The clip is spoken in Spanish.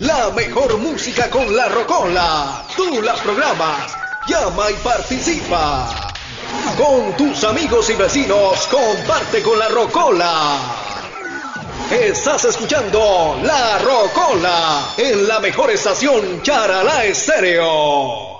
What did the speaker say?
La mejor música con La Rocola. Tú la programas. Llama y participa. Con tus amigos y vecinos, comparte con La Rocola. Estás escuchando La Rocola en la mejor estación Charalá Estéreo.